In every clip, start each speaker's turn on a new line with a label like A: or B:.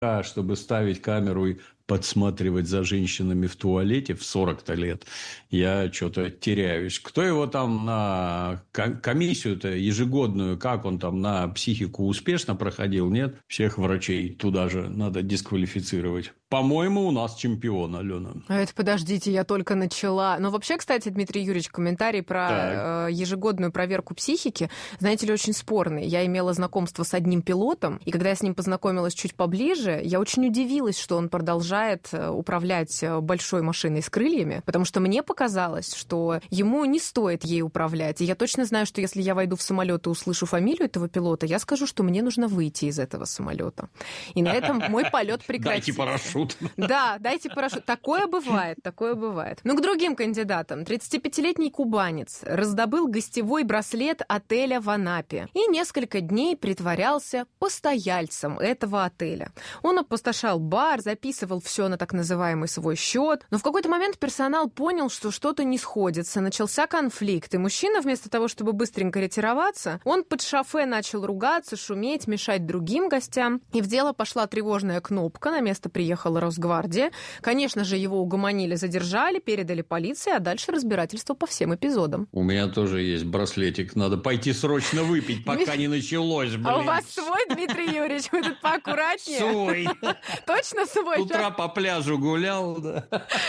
A: чтобы ставить камеру и подсматривать за женщинами в туалете в 40-то лет, я что-то теряюсь. Кто его там на комиссию-то ежегодную, как он там на психику успешно проходил, нет? Всех врачей туда же надо дисквалифицировать. По-моему, у нас чемпион, Алена.
B: А это подождите, я только начала. Но вообще, кстати, Дмитрий Юрьевич, комментарий про ежегодную проверку психики, знаете ли, очень спорный. Я имела знакомство с одним пилотом, и когда я с ним познакомилась чуть поближе, я очень удивилась, что он продолжает управлять большой машиной с крыльями, потому что мне показалось, что ему не стоит ей управлять. И я точно знаю, что если я войду в самолет и услышу фамилию этого пилота, я скажу, что мне нужно выйти из этого самолета. И на этом мой полет прекратится.
A: Дайте парашют.
B: Да, дайте парашют. Такое бывает, такое бывает. Ну, к другим кандидатам. 35-летний кубанец раздобыл гостевой браслет отеля в Анапе и несколько дней притворялся постояльцем этого отеля. Он опустошал бар, записывал все на так называемый свой счет, но в какой-то момент персонал понял, что что-то не сходится, начался конфликт, и мужчина вместо того, чтобы быстренько ретироваться, он под шофе начал ругаться, шуметь, мешать другим гостям, и в дело пошла тревожная кнопка, на место приехала Росгвардия. Конечно же, его угомонили, задержали, передали полиции, а дальше разбирательство по всем эпизодам.
A: У меня тоже есть браслетик, надо пойти срочно выпить, пока не началось, блин.
B: А у вас свой, Дмитрий Юрьевич? Вы тут поаккуратнее.
A: Свой.
B: Точно свой?
A: С утра по пляжу гулял, да.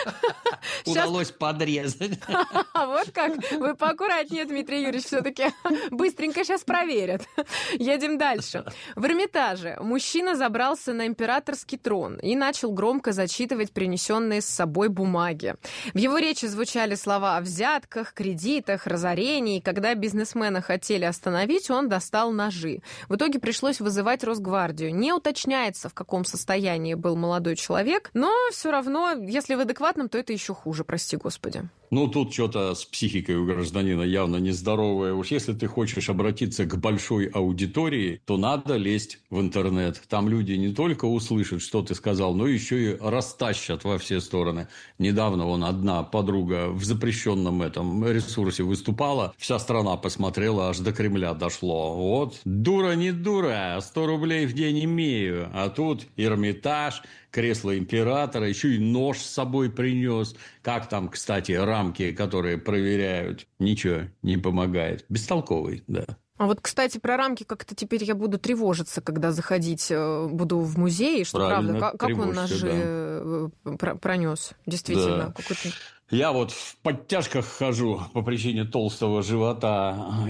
A: Удалось подрезать.
B: Вот как? Вы поаккуратнее, Дмитрий Юрьевич, все-таки быстренько сейчас проверят. Едем дальше. В Эрмитаже мужчина забрался на императорский трон и начал громко зачитывать принесенные с собой бумаги. В его речи звучали слова о взятках, кредитах, разорении. Когда бизнесмена хотели остановить, он достал ножи. В итоге пришлось вызывать Росгвардию. Не уточняется, в каком состоянии был молодой человек, но все равно, если в адекватном, то это еще хуже, прости господи.
A: Ну, тут что-то с психикой у гражданина явно нездоровое. Уж если ты хочешь обратиться к большой аудитории, то надо лезть в интернет. Там люди не только услышат, что ты сказал, но еще и растащат во все стороны. Недавно одна подруга в запрещенном этом ресурсе выступала, вся страна посмотрела, аж до Кремля дошло. Вот, дура не дура, 100 рублей в день имею. А тут Эрмитаж, кресло императора, еще и нож с собой принес. Как там, кстати, рамки, которые проверяют, ничего не помогает. Бестолковый, да.
B: А вот, кстати, про рамки как-то теперь я буду тревожиться, когда заходить буду в музей, что
A: правильно,
B: правда, как он ножи пронес, действительно.
A: Да.
B: Какой-то...
A: Я вот в подтяжках хожу по причине толстого живота,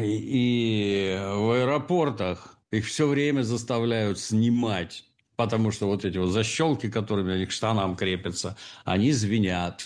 A: и в аэропортах их все время заставляют снимать, потому что вот эти вот защелки, которыми они к штанам крепятся, они звенят.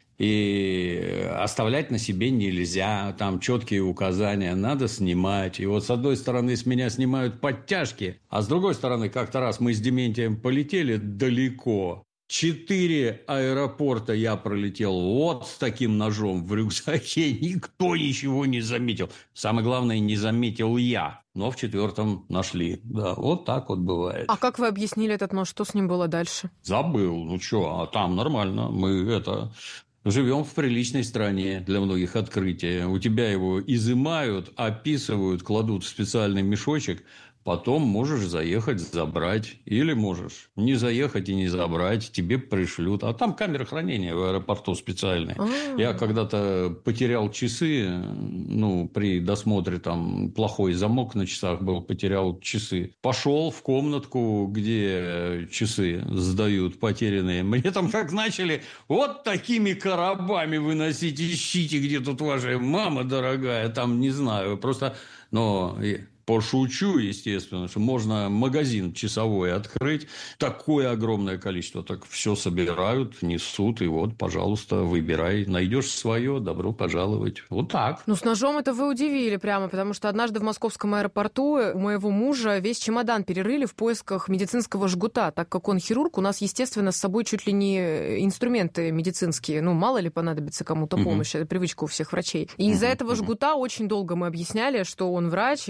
A: И оставлять на себе нельзя, там четкие указания, надо снимать. И вот с одной стороны с меня снимают подтяжки, а с другой стороны как-то раз мы с Дементием полетели далеко. 4 аэропорта я пролетел вот с таким ножом в рюкзаке, никто ничего не заметил. Самое главное, не заметил я. Но в 4-м нашли. Да, вот так вот бывает.
B: А как вы объяснили этот нож? Что с ним было дальше?
A: Забыл. Ну что, а там нормально. Мы живем в приличной стране для многих открытия. У тебя его изымают, описывают, кладут в специальный мешочек. Потом можешь заехать, забрать. Или можешь не заехать и не забрать. Тебе пришлют. А там камеры хранения в аэропорту специальные. Я когда-то потерял часы. Ну, при досмотре там плохой замок на часах был. Потерял часы. Пошел в комнатку, где часы сдают потерянные. Мне там как начали вот такими коробами выносить. Ищите, где тут ваша мама дорогая. Там не знаю. Просто... Но... Пошучу, естественно, что можно магазин часовой открыть. Такое огромное количество. Так все собирают, несут. И вот, пожалуйста, выбирай. Найдешь свое, добро пожаловать. Вот так.
B: Ну, с ножом это вы удивили прямо. Потому что однажды в московском аэропорту у моего мужа весь чемодан перерыли в поисках медицинского жгута. Так как он хирург, у нас, естественно, с собой чуть ли не инструменты медицинские. Ну, мало ли понадобится кому-то помощь. Это привычка у всех врачей. И из-за этого жгута очень долго мы объясняли, что он врач, и это просто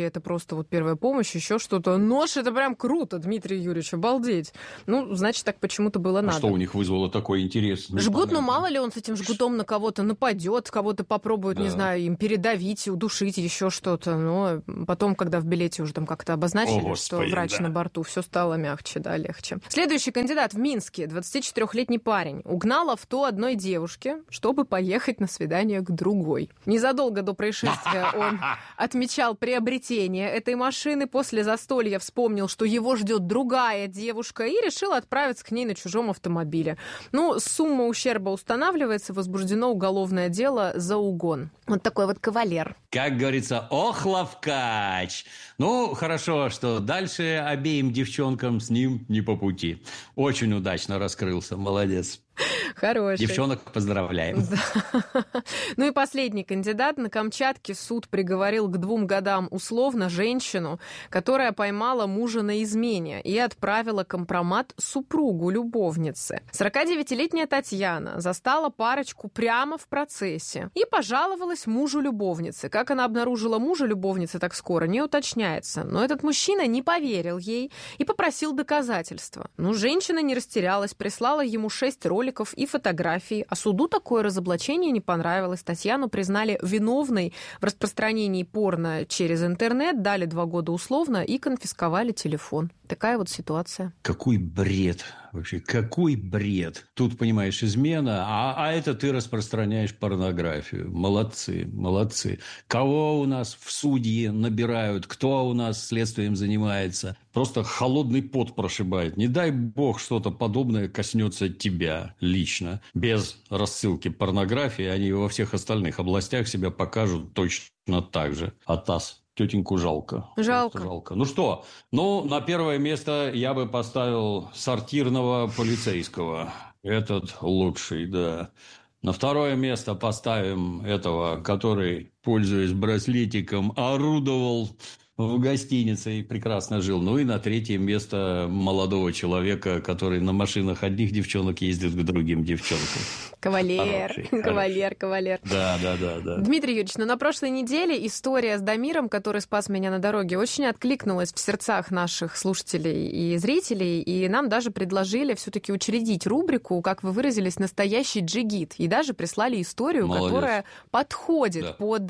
B: просто вот первая помощь, еще что-то. Нож — это прям круто, Дмитрий Юрьевич, обалдеть. Ну, значит, так почему-то было надо.
A: Что у них вызвало такой интерес?
B: Жгут, ну мало ли он с этим жгутом на кого-то нападет, кого-то попробует, не знаю, им передавить, удушить, еще что-то. Но потом, когда в билете уже там как-то обозначили, что врач на борту, все стало мягче, да, легче. Следующий кандидат в Минске, 24-летний парень, угнал авто одной девушки, чтобы поехать на свидание к другой. Незадолго до происшествия он отмечал приобретение этой машины, после застолья вспомнил, что его ждет другая девушка, и решил отправиться к ней на чужом автомобиле. Ну, сумма ущерба устанавливается, возбуждено уголовное дело за угон. Вот такой вот кавалер.
A: Как говорится, ох, ловкач! Ну, хорошо, что дальше обеим девчонкам с ним не по пути. Очень удачно раскрылся, молодец.
B: Хороший.
A: Девчонок поздравляем.
B: Да. Ну и последний кандидат. На Камчатке суд приговорил к 2 годам условно женщину, которая поймала мужа на измене и отправила компромат супругу любовницы. 49-летняя Татьяна застала парочку прямо в процессе и пожаловалась мужу любовницы. Как она обнаружила мужа любовницы так скоро, не уточняется. Но этот мужчина не поверил ей и попросил доказательства. Ну, женщина не растерялась, прислала ему 6 роликов и фотографии. А суду такое разоблачение не понравилось. Татьяну признали виновной в распространении порно через интернет, дали 2 года условно и конфисковали телефон. Такая вот ситуация.
A: Какой бред вообще, какой бред. Тут, понимаешь, измена, а это ты распространяешь порнографию. Молодцы, молодцы. Кого у нас в судьи набирают, кто у нас следствием занимается. Просто холодный пот прошибает. Не дай бог что-то подобное коснется тебя лично. Без рассылки порнографии они во всех остальных областях себя покажут точно так же. А ТАСС. Тетеньку жалко.
B: Жалко.
A: Ну что? Ну, на первое место я бы поставил сортирного полицейского. Этот лучший, да. На второе место поставим этого, который, пользуясь браслетиком, орудовал в гостинице и прекрасно жил. Ну и на третье место молодого человека, который на машинах одних девчонок ездит к другим девчонкам.
B: Кавалер, кавалер.
A: Да.
B: Дмитрий Юрьевич, на прошлой неделе история с Дамиром, который спас меня на дороге, очень откликнулась в сердцах наших слушателей и зрителей, и нам даже предложили все-таки учредить рубрику, как вы выразились, «Настоящий джигит», и даже прислали историю, которая подходит под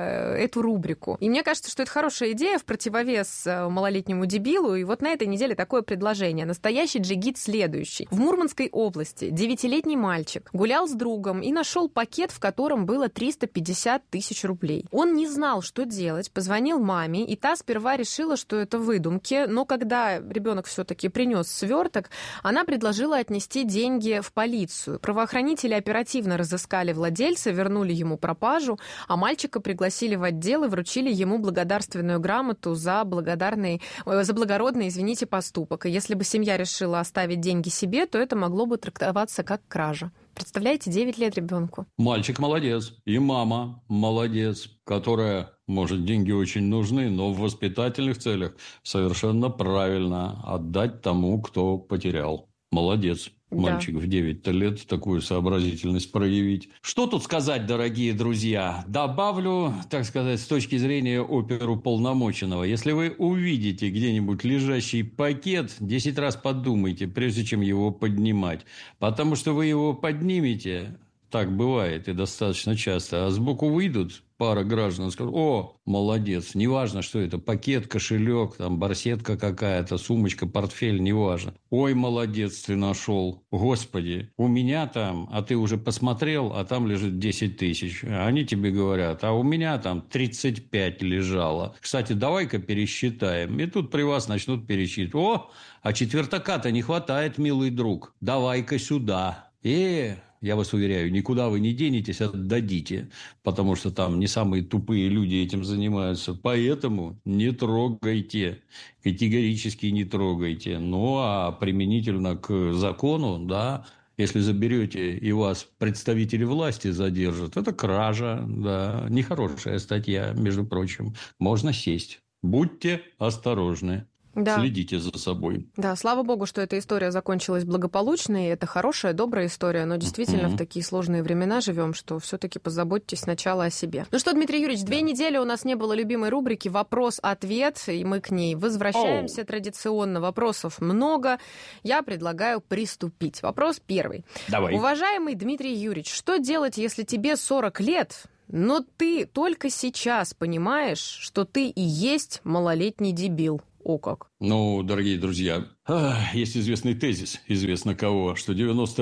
B: эту рубрику. И мне кажется, что это хорошая идея в противовес малолетнему дебилу, и вот на этой неделе такое предложение. Настоящий джигит следующий. В Мурманской области 9-летний мальчик гулял с другом и нашел пакет, в котором было 350 тысяч рублей. Он не знал, что делать, позвонил маме, и та сперва решила, что это выдумки, но когда ребенок все-таки принес сверток, она предложила отнести деньги в полицию. Правоохранители оперативно разыскали владельца, вернули ему пропажу, а мальчика пригласили в отдел и вручили ему благодарственную грамоту за благородный, извините, поступок. И если бы семья решила оставить деньги себе, то это могло бы трактоваться как кража. Представляете, 9 лет ребенку.
A: Мальчик молодец. И мама молодец, которая, может, деньги очень нужны, но в воспитательных целях совершенно правильно отдать тому, кто потерял. Молодец. Мальчик в 9 лет такую сообразительность проявить. Что тут сказать, дорогие друзья? Добавлю, так сказать, с точки зрения оперуполномоченного. Если вы увидите где-нибудь лежащий пакет, 10 раз подумайте, прежде чем его поднимать. Потому что вы его поднимете, так бывает и достаточно часто, а сбоку выйдут пара граждан, скажут: о, молодец, неважно, что это, пакет, кошелек, там, барсетка какая-то, сумочка, портфель, неважно. Ой, молодец, ты нашел. Господи, у меня там, а ты уже посмотрел, а там лежит 10 тысяч. А они тебе говорят: а у меня там 35 лежало. Кстати, давай-ка пересчитаем. И тут при вас начнут пересчитывать. О, а четвертака-то не хватает, милый друг. Давай-ка сюда. Я вас уверяю, никуда вы не денетесь, отдадите, потому что там не самые тупые люди этим занимаются. Поэтому не трогайте, категорически не трогайте. Ну, а применительно к закону, да, если заберете и вас представители власти задержат, это кража, да, нехорошая статья, между прочим. Можно сесть. Будьте осторожны.
B: Да.
A: Следите за собой.
B: Да, слава богу, что эта история закончилась благополучно, и это хорошая, добрая история, но действительно в такие сложные времена живем, что все-таки позаботьтесь сначала о себе. Ну что, Дмитрий Юрьевич, 2 недели у нас не было любимой рубрики «Вопрос-ответ», и мы к ней возвращаемся традиционно. Вопросов много. Я предлагаю приступить. Вопрос первый.
A: Давай.
B: Уважаемый Дмитрий Юрьевич, что делать, если тебе 40 лет, но ты только сейчас понимаешь, что ты и есть малолетний дебил? О как.
A: Ну, дорогие друзья, есть известный тезис, известно кого, что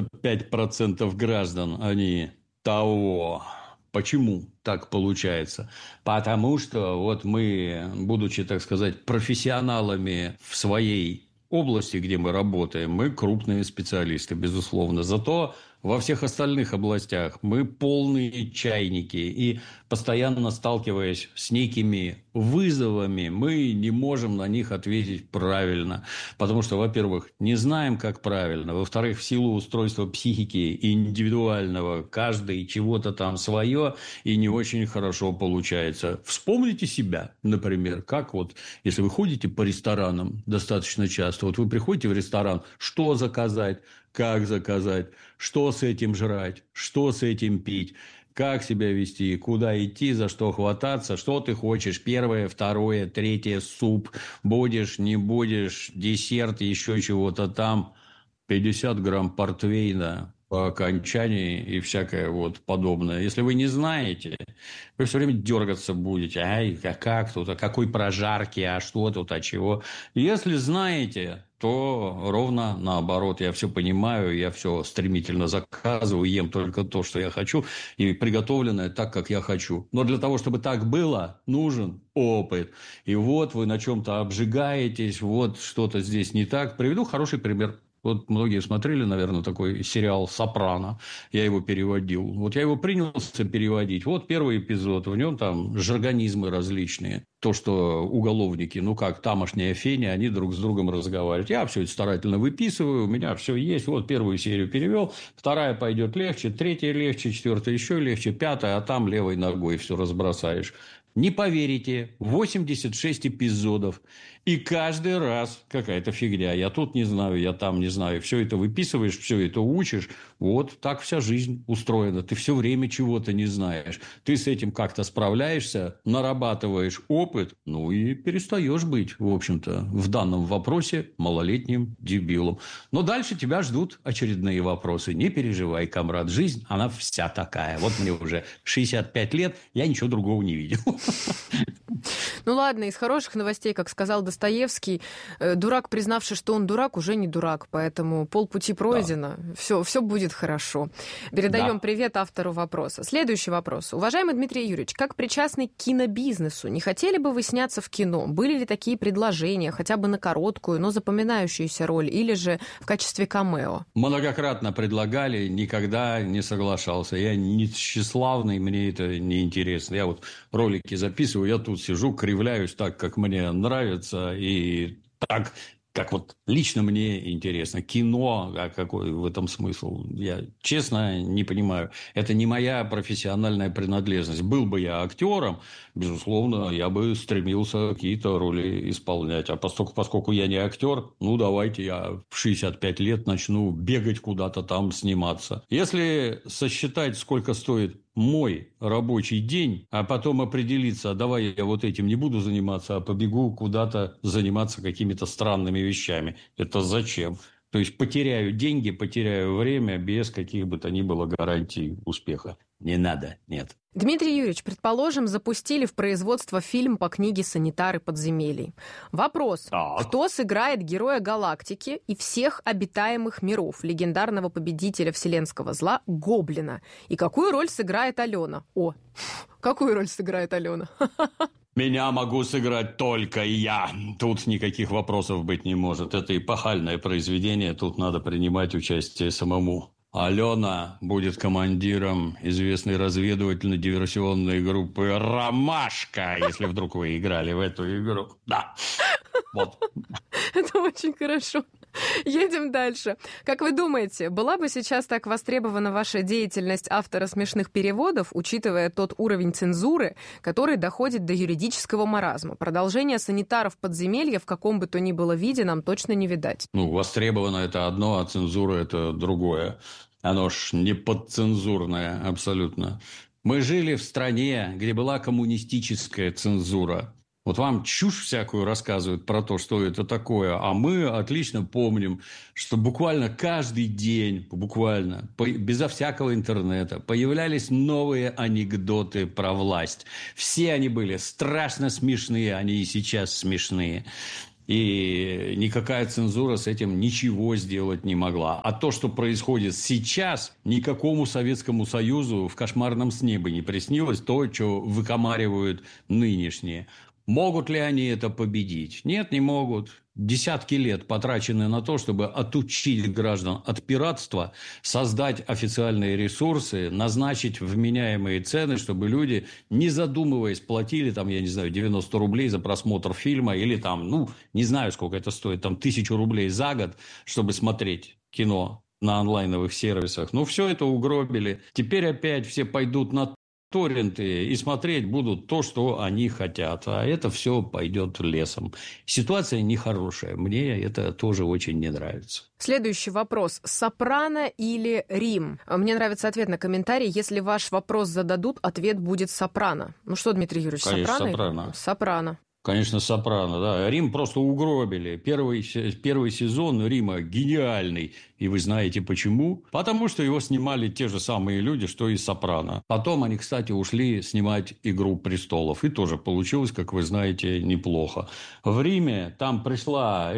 A: 95% граждан, они того. Почему так получается? Потому что вот мы, будучи, так сказать, профессионалами в своей области, где мы работаем, мы крупные специалисты, безусловно. Зато во всех остальных областях мы полные чайники. И постоянно сталкиваясь с некими вызовами, мы не можем на них ответить правильно. Потому что, во-первых, не знаем, как правильно. Во-вторых, в силу устройства психики индивидуального, каждый чего-то там свое и не очень хорошо получается. Вспомните себя, например, как вот, если вы ходите по ресторанам достаточно часто, вот вы приходите в ресторан, что заказать, как заказать, что с этим жрать, что с этим пить, как себя вести, куда идти, за что хвататься, что ты хочешь, первое, второе, третье, суп, будешь, не будешь, десерт, еще чего-то там, 50 грамм портвейна по окончании и всякое вот подобное. Если вы не знаете, вы все время дергаться будете. Ай, как тут, а какой прожарки, а что тут, а чего. Если знаете, то ровно наоборот. Я все понимаю, я все стремительно заказываю, ем только то, что я хочу, и приготовленное так, как я хочу. Но для того, чтобы так было, нужен опыт. И вот вы на чем-то обжигаетесь, вот что-то здесь не так. Приведу хороший пример. Вот многие смотрели, наверное, такой сериал «Сопрано». Я его переводил. Вот я его принялся переводить. Вот первый эпизод. В нем там жаргонизмы различные. То, что уголовники, ну как, тамошняя феня, они друг с другом разговаривают. Я все это старательно выписываю. У меня все есть. Вот первую серию перевел. Вторая пойдет легче. Третья легче. Четвертая еще легче. Пятая, а там левой ногой все разбросаешь. Не поверите, 86 эпизодов. И каждый раз какая-то фигня. Я тут не знаю, я там не знаю. Все это выписываешь, все это учишь. Вот так вся жизнь устроена. Ты все время чего-то не знаешь. Ты с этим как-то справляешься, нарабатываешь опыт, ну и перестаешь быть, в общем-то, в данном вопросе малолетним дебилом. Но дальше тебя ждут очередные вопросы. Не переживай, комрад, жизнь, она вся такая. Вот мне уже 65 лет, я ничего другого не видел.
B: Ну ладно, из хороших новостей, как сказал Достоевский, дурак, признавший, что он дурак, уже не дурак, поэтому полпути пройдено, да. Все будет хорошо. Передаем привет автору вопроса. Следующий вопрос. Уважаемый Дмитрий Юрьевич, как причастный к кинобизнесу, не хотели бы вы сняться в кино? Были ли такие предложения, хотя бы на короткую, но запоминающуюся роль, или же в качестве камео?
A: Многократно предлагали, никогда не соглашался. Я не тщеславный, мне это не интересно. Я вот ролики записываю, я тут сижу, кривляюсь так, как мне нравится, и так, как вот лично мне интересно. Кино, а какой в этом смысл? Я честно не понимаю. Это не моя профессиональная принадлежность. Был бы я актером, безусловно, я бы стремился какие-то роли исполнять. А поскольку я не актер, ну, давайте я в 65 лет начну бегать куда-то там, сниматься. Если сосчитать, сколько стоит мой рабочий день, а потом определиться, давай я вот этим не буду заниматься, а побегу куда-то заниматься какими-то странными вещами. Это зачем? То есть потеряю деньги, потеряю время без каких бы то ни было гарантий успеха. Не надо, нет.
B: Дмитрий Юрьевич, предположим, запустили в производство фильм по книге «Санитары подземелий». Вопрос. Так. Кто сыграет героя галактики и всех обитаемых миров, легендарного победителя вселенского зла Гоблина? И какую роль сыграет Алена? О, какую роль сыграет Алена?
A: Меня могу сыграть только я. Тут никаких вопросов быть не может. Это эпохальное произведение, тут надо принимать участие самому. Алена будет командиром известной разведывательно-диверсионной группы «Ромашка», если вдруг вы играли в эту игру. Да. Вот.
B: Это очень хорошо. Едем дальше. Как вы думаете, была бы сейчас так востребована ваша деятельность автора смешных переводов, учитывая тот уровень цензуры, который доходит до юридического маразма? Продолжение «Санитаров подземелья» в каком бы то ни было виде нам точно не видать.
A: Востребовано – это одно, а цензура – это другое. Оно ж не подцензурное абсолютно. Мы жили в стране, где была коммунистическая цензура. Вот вам чушь всякую рассказывают про то, что это такое, а мы отлично помним, что буквально каждый день, безо всякого интернета, появлялись новые анекдоты про власть. Все они были страшно смешные, они и сейчас смешные. И никакая цензура с этим ничего сделать не могла. А то, что происходит сейчас, никакому Советскому Союзу в кошмарном сне бы не приснилось то, что выкомаривают нынешние. Могут ли они это победить? Нет, не могут. Десятки лет потрачены на то, чтобы отучить граждан от пиратства, создать официальные ресурсы, назначить вменяемые цены, чтобы люди, не задумываясь, платили, 90 рублей за просмотр фильма или не знаю, сколько это стоит, 1000 рублей за год, чтобы смотреть кино на онлайновых сервисах. Все это угробили. Теперь опять все пойдут на торренты и смотреть будут то, что они хотят. А это все пойдет лесом. Ситуация нехорошая. Мне это тоже очень не нравится.
B: Следующий вопрос. «Сопрано» или «Рим»? Мне нравится ответ на комментарий. Если ваш вопрос зададут, ответ будет «Сопрано». Что, Дмитрий Юрьевич,
A: конечно,
B: «Сопрано»?
A: Сопрано. Конечно, «Сопрано», да. Рим просто угробили. Первый сезон Рима гениальный. И вы знаете почему? Потому что его снимали те же самые люди, что и «Сопрано». Потом они, кстати, ушли снимать «Игру престолов». И тоже получилось, как вы знаете, неплохо. В Риме там пришла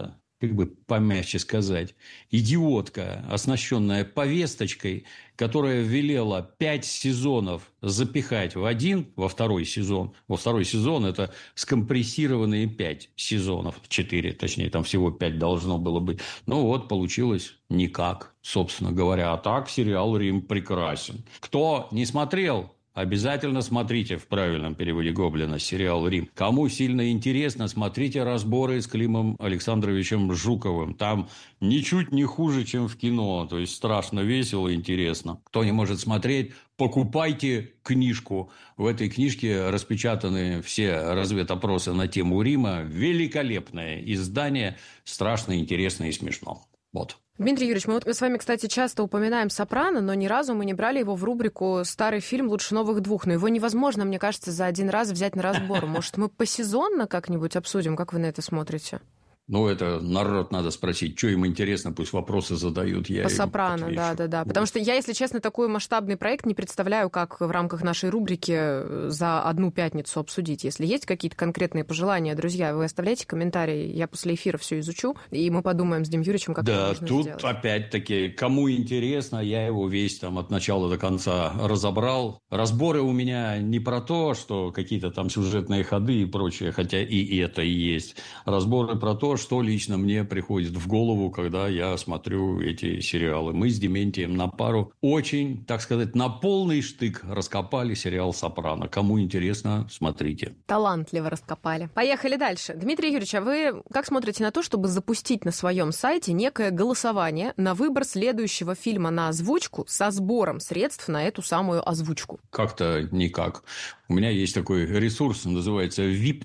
A: помягче сказать, идиотка, оснащенная повесточкой, которая велела 5 сезонов запихать во второй сезон. Во второй сезон это скомпрессированные 5 сезонов. 4, точнее, там всего 5 должно было быть. Получилось никак, собственно говоря. А так сериал «Рим» прекрасен. Кто не смотрел, обязательно смотрите в правильном переводе Гоблина сериал «Рим». Кому сильно интересно, смотрите разборы с Климом Александровичем Жуковым. Там ничуть не хуже, чем в кино. То есть, страшно весело и интересно. Кто не может смотреть, покупайте книжку. В этой книжке распечатаны все разведопросы на тему Рима. Великолепное издание. Страшно, интересно и смешно. Вот.
B: Дмитрий Юрьевич, мы с вами, кстати, часто упоминаем «Сопрано», но ни разу мы не брали его в рубрику «Старый фильм лучше новых двух». Но его невозможно, мне кажется, за один раз взять на разбор. Может, мы посезонно как-нибудь обсудим? Как вы на это смотрите?
A: Это народ надо спросить, что им интересно, пусть вопросы задают, я
B: по «Сопрано», да. Потому что я, если честно, такой масштабный проект не представляю, как в рамках нашей рубрики за одну пятницу обсудить. Если есть какие-то конкретные пожелания, друзья, вы оставляйте комментарии, я после эфира все изучу, и мы подумаем с Дим Юрьевичем, как это можно сделать.
A: Да, тут опять-таки, кому интересно, я его весь от начала до конца разобрал. Разборы у меня не про то, что какие-то там сюжетные ходы и прочее, хотя и это и есть. Разборы про то, что лично мне приходит в голову, когда я смотрю эти сериалы. Мы с Дементием на пару очень, так сказать, на полный штык раскопали сериал «Сопрано». Кому интересно, смотрите.
B: Талантливо раскопали. Поехали дальше. Дмитрий Юрьевич, а вы как смотрите на то, чтобы запустить на своем сайте некое голосование на выбор следующего фильма на озвучку со сбором средств на эту самую озвучку?
A: Как-то никак. У меня есть такой ресурс, называется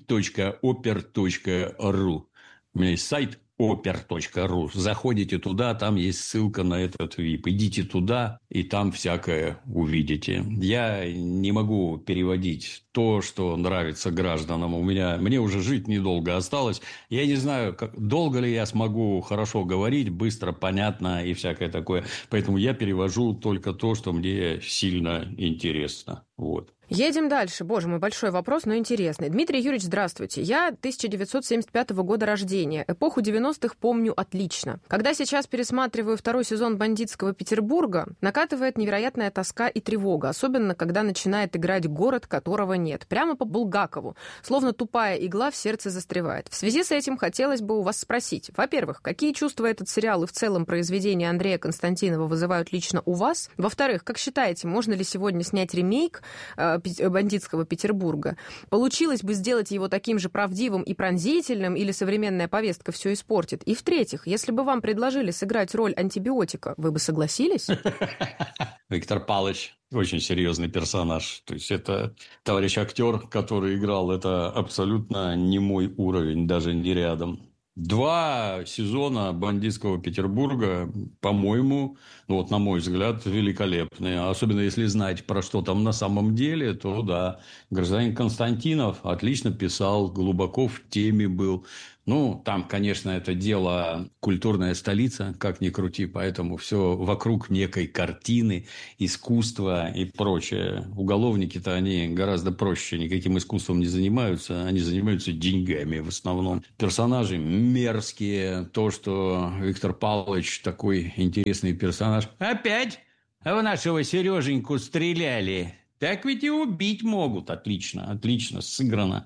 A: vip.oper.ru. У меня есть сайт oper.ru. Заходите туда, там есть ссылка на этот VIP. Идите туда, и там всякое увидите. Я не могу переводить то, что нравится гражданам. Мне уже жить недолго осталось. Я не знаю, долго ли я смогу хорошо говорить, быстро, понятно и всякое такое. Поэтому я перевожу только то, что мне сильно интересно. Вот.
B: Едем дальше. Боже мой, большой вопрос, но интересный. Дмитрий Юрьевич, здравствуйте. Я 1975 года рождения. Эпоху 90-х помню отлично. Когда сейчас пересматриваю второй сезон «Бандитского Петербурга», накатывает невероятная тоска и тревога, особенно когда начинает играть город, которого нет. Прямо по Булгакову. Словно тупая игла в сердце застревает. В связи с этим хотелось бы у вас спросить. Во-первых, какие чувства этот сериал и в целом произведения Андрея Константинова вызывают лично у вас? Во-вторых, как считаете, можно ли сегодня снять ремейк бандитского Петербурга. Получилось бы сделать его таким же правдивым и пронзительным, или современная повестка все испортит? И в-третьих, если бы вам предложили сыграть роль антибиотика, вы бы согласились?
A: Виктор Палыч очень серьезный персонаж. То есть, это товарищ актер, который играл, это абсолютно не мой уровень, даже не рядом. 2 сезона «Бандитского Петербурга», по-моему, на мой взгляд, великолепные. Особенно если знать, про что там на самом деле, то да. Гражданин Константинов отлично писал, глубоко в теме был. Там, конечно, это дело культурная столица, как ни крути, поэтому все вокруг некой картины, искусства и прочее. Уголовники-то они гораздо проще, никаким искусством не занимаются, они занимаются деньгами в основном. Персонажи мерзкие, то, что Виктор Павлович такой интересный персонаж. Опять в нашего Сереженьку стреляли. Так ведь и убить могут. Отлично сыграно.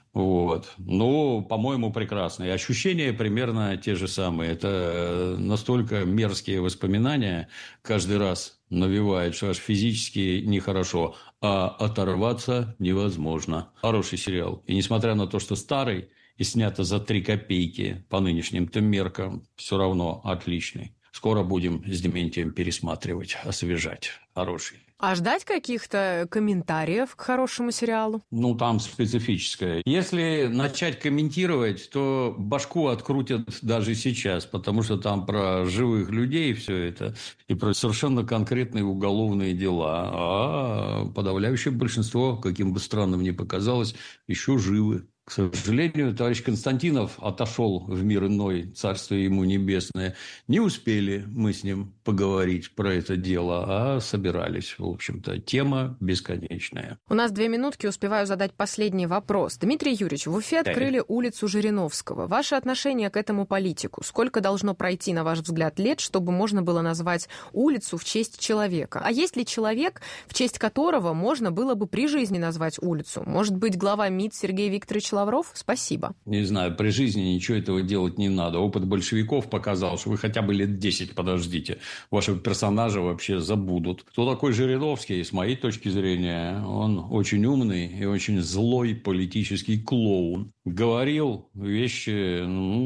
A: По-моему, прекрасно. И ощущения примерно те же самые. Это настолько мерзкие воспоминания каждый раз навевает, что аж физически нехорошо, а оторваться невозможно. Хороший сериал. И несмотря на то, что старый и снято за 3 копейки по нынешним-то меркам, все равно отличный. Скоро будем с Дементием пересматривать, освежать. Хороший.
B: А ждать каких-то комментариев к хорошему сериалу?
A: Там специфическое. Если начать комментировать, то башку открутят даже сейчас, потому что там про живых людей все это и про совершенно конкретные уголовные дела. А подавляющее большинство, каким бы странным ни показалось, еще живы. К сожалению, товарищ Константинов отошел в мир иной, царствие ему небесное. Не успели мы с ним поговорить про это дело, а собирались. В общем-то, тема бесконечная.
B: У нас 2 минутки, успеваю задать последний вопрос. Дмитрий Юрьевич, в Уфе открыли улицу Жириновского. Ваше отношение к этому политику? Сколько должно пройти, на ваш взгляд, лет, чтобы можно было назвать улицу в честь человека? А есть ли человек, в честь которого можно было бы при жизни назвать улицу? Может быть, глава МИД Сергей Викторович Лавров? Спасибо.
A: Не знаю, при жизни ничего этого делать не надо. Опыт большевиков показал, что вы хотя бы лет 10 подождите. Вашего персонажа вообще забудут. Кто такой Жириновский? С моей точки зрения, он очень умный и очень злой политический клоун. Говорил вещи,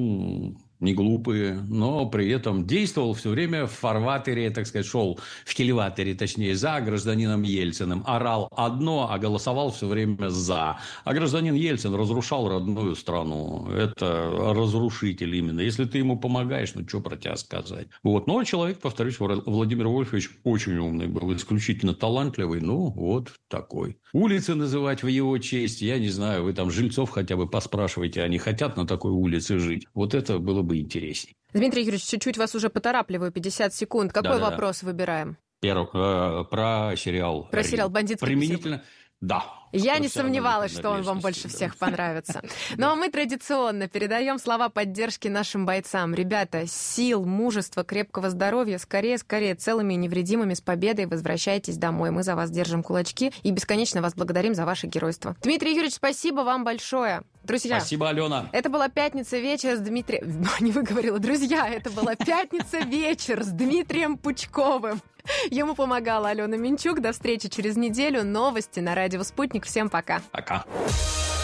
A: не глупые, но при этом действовал все время в фарватере, так сказать, шел в кильватере, точнее, за гражданином Ельциным. Орал одно, а голосовал все время за. А гражданин Ельцин разрушал родную страну. Это разрушитель именно. Если ты ему помогаешь, что про тебя сказать? Но человек, повторюсь, Владимир Вольфович очень умный был, исключительно талантливый, такой. Улицы называть в его честь, я не знаю, вы там жильцов хотя бы поспрашивайте, они хотят на такой улице жить. Это было бы интересней.
B: Дмитрий Юрьевич, чуть-чуть вас уже поторапливаю, 50 секунд. Какой вопрос выбираем?
A: Про сериал.
B: Про сериал «Бандитский
A: Применительно, да.
B: Я не сомневалась, что он вам больше всех понравится. Ну, а мы традиционно передаем слова поддержки нашим бойцам. Ребята, сил, мужества, крепкого здоровья. Скорее, целыми и невредимыми, с победой возвращайтесь домой. Мы за вас держим кулачки и бесконечно вас благодарим за ваше геройство. Дмитрий Юрьевич, спасибо вам большое. Друзья,
A: спасибо, Алена.
B: Это была «Пятница вечер» с Дмитрием... Не выговорила. Друзья, это была «Пятница вечер» с Дмитрием Пучковым. Ему помогала Алена Минчук. До встречи через неделю. Новости на радио «Спутник». Всем пока.
A: Пока.